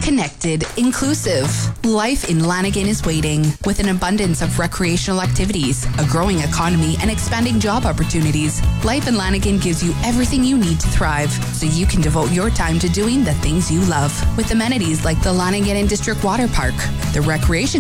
connected, inclusive. Life in Lanigan is waiting. With an abundance of recreational activities, a growing economy, and expanding job opportunities, life in Lanigan gives you everything you need to thrive, so you can devote your time to doing the things you love. With amenities like the Lanigan and District Water Park, the Recreation